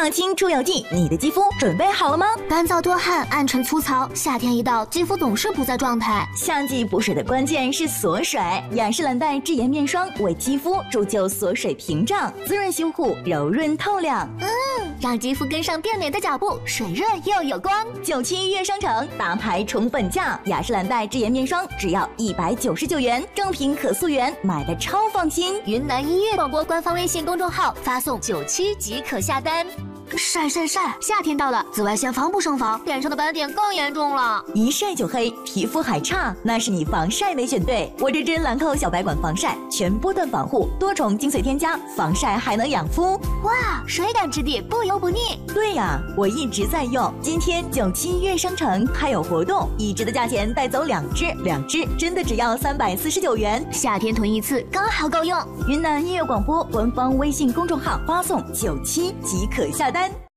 抗菌出油剂，你的肌肤准备好了吗？ 干燥多汗、暗沉粗糙，夏天一到，肌肤总是不在状态。 夏季补水的关键是锁水，雅诗兰黛智颜面霜为肌肤铸就锁水屏障，滋润修护，柔润透亮。 让肌肤跟上变美的脚步，水润又有光。 97悦商城大牌宠粉价，雅诗兰黛智颜面霜只要199元，正品可溯源，买的超放心。 云南音乐广播官方微信公众号发送97即可下单。晒！夏天到了，紫外线防不胜防，脸上的斑点更严重了。 一晒就黑，皮肤还差，那是你防晒没选对。我这支兰蔻小白管防晒，全波段防护，多重精髓添加，防晒还能养肤。 哇，水感质地，不油不腻。 对呀，我一直在用。今天97悦商城还有活动，1支的价钱带走2支真的只要349元。 夏天囤一次刚好够用。 云南音乐广播官方微信公众号发送97即可下单。